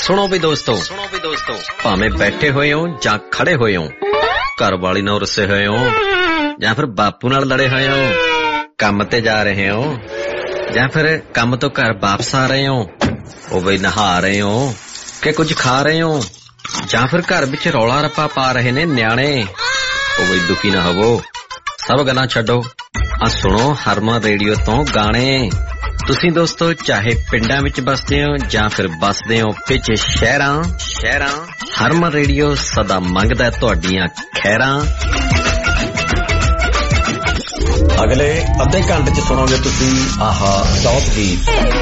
ਸੁਣੋ ਵੀ ਦੋਸਤੋ ਭਾਵੇਂ ਬੈਠੇ ਹੋਏ ਹੋ ਜਾਂ ਖੜੇ ਹੋਏ ਹੋ, ਘਰ ਵਾਲੀ ਨਾਲ ਰੁੱਸੇ ਹੋਏ ਹੋ ਜਾਂ ਫਿਰ ਬਾਪੂ ਨਾਲ ਲੜੇ ਹੋਏ ਹੋ, ਕੰਮ ਤੇ ਜਾ ਰਹੇ ਹੋ ਜਾਂ ਫਿਰ ਕੰਮ ਤੋਂ ਘਰ ਵਾਪਸ ਆ ਰਹੇ ਹੋ, ਉਹ ਬਈ ਨਹਾ ਰਹੇ ਹੋ ਕਿ ਕੁਝ ਖਾ ਰਹੇ ਹੋ, ਜਾਂ ਫਿਰ ਘਰ ਵਿੱਚ ਰੌਲਾ ਰੱਪਾ ਪਾ ਰਹੇ ਨੇ ਨਿਆਣੇ, ਉਹ ਬਈ ਦੁਖੀ ਨਾ ਹੋਵੋ, ਸਭ ਗੱਲਾਂ ਛੱਡੋ, ਆ ਸੁਣੋ ਹਰਮਨ ਰੇਡੀਓ ਤੋਂ ਗਾਣੇ। ਤੁਸੀਂ ਦੋਸਤੋ ਚਾਹੇ ਪਿੰਡਾਂ ਵਿੱਚ ਬਸਦੇ ਹੋ ਜਾਂ ਫਿਰ ਬਸਦੇ ਹੋ ਵਿੱਚ ਸ਼ਹਿਰਾਂ, ਹਰਮਨ ਰੇਡੀਓ ਸਦਾ ਮੰਗਦਾ ਤੁਹਾਡੀਆਂ ਖੈਰਾਂ। ਅਗਲੇ ਅੱਧੇ ਘੰਟੇ 'ਚ ਸੁਣੋਗੇ ਤੁਸੀਂ ਆਹਾ ਟੌਪ ਗੀਤ।